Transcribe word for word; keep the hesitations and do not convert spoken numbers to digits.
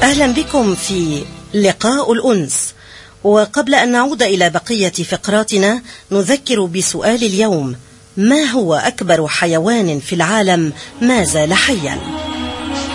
أهلا بكم في لقاء الأنس. وقبل أن نعود إلى بقية فقراتنا نذكر بسؤال اليوم: ما هو أكبر حيوان في العالم ما زال حيا؟